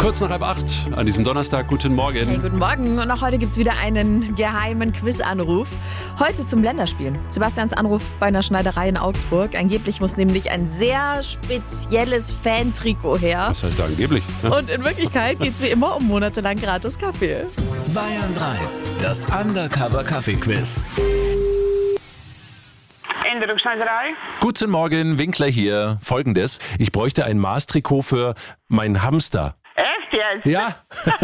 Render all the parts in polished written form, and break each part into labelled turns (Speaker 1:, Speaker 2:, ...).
Speaker 1: Kurz nach 7:30 an diesem Donnerstag. Guten Morgen.
Speaker 2: Hey, guten Morgen. Und auch heute gibt es wieder einen geheimen Quizanruf. Heute zum Länderspiel. Sebastians Anruf bei einer Schneiderei in Augsburg. Angeblich muss nämlich ein sehr spezielles Fan-Trikot her.
Speaker 1: Was heißt da angeblich? Ja.
Speaker 2: Und in Wirklichkeit geht es wie immer um monatelang gratis Kaffee.
Speaker 3: Bayern 3, das Undercover-Kaffee-Quiz.
Speaker 4: Änderungsschneiderei.
Speaker 1: Guten Morgen, Winkler hier. Folgendes: Ich bräuchte ein Maßtrikot für meinen Hamster.
Speaker 4: Echt jetzt?
Speaker 1: Ja.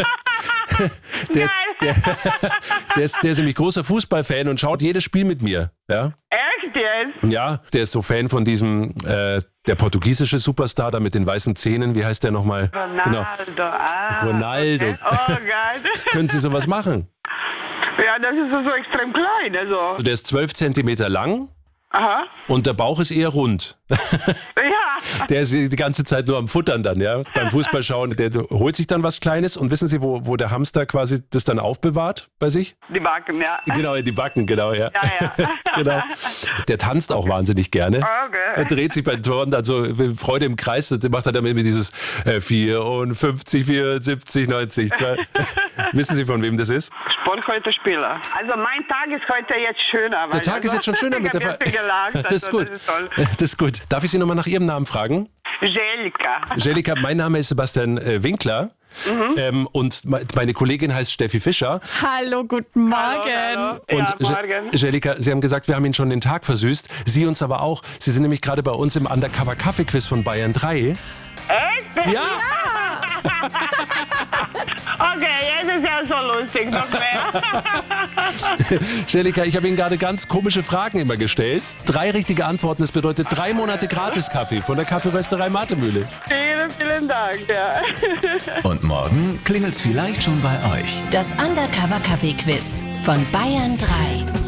Speaker 1: Der ist nämlich großer Fußballfan und schaut jedes Spiel mit mir. Ja,
Speaker 4: Echt jetzt?
Speaker 1: ja, der ist so Fan von diesem, der portugiesische Superstar da mit den weißen Zähnen. Wie heißt der nochmal?
Speaker 4: Ronaldo.
Speaker 1: Ronaldo.
Speaker 4: Oh Gott.
Speaker 1: Können Sie sowas machen?
Speaker 4: Ja, das ist so extrem klein. Also.
Speaker 1: Der ist 12 Zentimeter lang
Speaker 4: Aha.
Speaker 1: und der Bauch ist eher rund.
Speaker 4: Ja.
Speaker 1: Der ist die ganze Zeit nur am Futtern dann, ja, beim Fußballschauen. Der holt sich dann was Kleines und wissen Sie, wo der Hamster quasi das dann aufbewahrt bei sich?
Speaker 4: Die Backen, ja.
Speaker 1: Genau, in die Backen, genau, ja.
Speaker 4: Ja.
Speaker 1: Genau. Der tanzt auch wahnsinnig gerne.
Speaker 4: Okay.
Speaker 1: Er dreht sich bei den Toren dann so Freude im Kreis. Der macht dann immer dieses 54, 74, 90. Wissen Sie, von wem das ist?
Speaker 4: Sport heute Spieler. Also mein Tag ist heute jetzt schöner.
Speaker 1: Der Tag ist jetzt schon schöner mit der Das ist gut.
Speaker 4: Das ist toll.
Speaker 1: Das ist gut. Darf ich Sie nochmal nach Ihrem Namen fragen?
Speaker 4: Jelika.
Speaker 1: Jelika, mein Name ist Sebastian Winkler. Und meine Kollegin heißt Steffi Fischer.
Speaker 2: Hallo, guten Morgen.
Speaker 4: Hallo.
Speaker 1: Und
Speaker 4: Ja, morgen.
Speaker 1: Jelika, Sie haben gesagt, wir haben Ihnen schon den Tag versüßt. Sie uns aber auch. Sie sind nämlich gerade bei uns im Undercover Kaffee Quiz von Bayern 3.
Speaker 4: Echt?
Speaker 1: Ja!
Speaker 4: Okay, jetzt ist ja so lustig. Noch mehr.
Speaker 1: Jelika, ich habe Ihnen gerade ganz komische Fragen immer gestellt. 3 richtige Antworten, das bedeutet 3 Monate Gratis-Kaffee von der Kaffeerösterei Martemühle.
Speaker 4: Vielen Dank. Ja.
Speaker 3: Und morgen klingelt's vielleicht schon bei euch.
Speaker 5: Das Undercover Kaffee Quiz von Bayern 3.